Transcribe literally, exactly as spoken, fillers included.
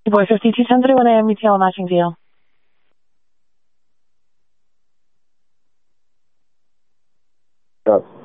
Boy fifty-two ten thirty-one A M, E T L matching V L. Yes.